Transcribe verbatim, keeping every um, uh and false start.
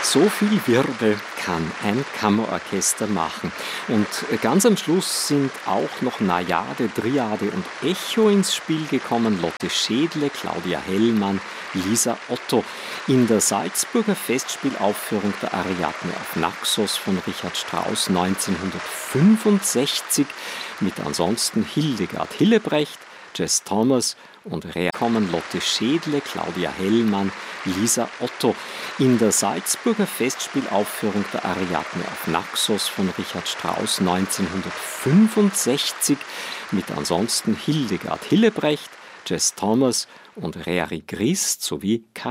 So viel Wirbel kann ein Kammerorchester machen. Und ganz am Schluss sind auch noch Najade, Triade und Echo ins Spiel gekommen. Lotte Schädle, Claudia Hellmann, Lisa Otto. In der Salzburger Festspielaufführung der Ariadne auf Naxos von Richard Strauss neunzehnhundertfünfundsechzig mit ansonsten Hildegard Hillebrecht, Jess Thomas und Rea kommen Lotte Schädle, Claudia Hellmann, Lisa Otto. In der Salzburger Festspielaufführung der Ariadne auf Naxos von Richard Strauss neunzehnhundertfünfundsechzig mit ansonsten Hildegard Hillebrecht, Jess Thomas und Reari Christ sowie